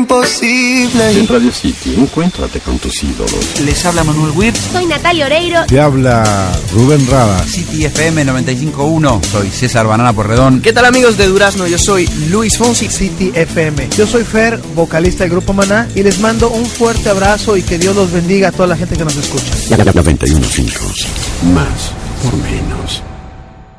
imposible. En Radio City, encuéntrate con tus ídolos. Les habla Manuel Wirtz. Soy Natalia Oreiro. Te habla Rubén Rada. City FM 95.1. Soy César Banana Porredón. ¿Qué tal, amigos de Durazno? Yo soy Luis Fonsi. City FM. Yo soy Fer, vocalista del Grupo Maná, y les mando un fuerte abrazo y que Dios los bendiga a toda la gente que nos escucha. 91.5. Más por menos.